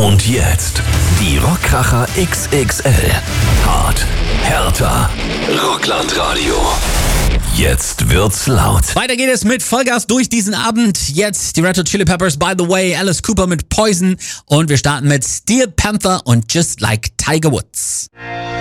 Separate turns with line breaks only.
Und jetzt die Rockkracher XXL. Hart, härter. Rocklandradio. Jetzt wird's laut.
Weiter geht es mit Vollgas durch diesen Abend. Jetzt die Red Hot Chili Peppers, By the Way, Alice Cooper mit Poison. Und wir starten mit Steel Panther und Just Like Tiger Woods.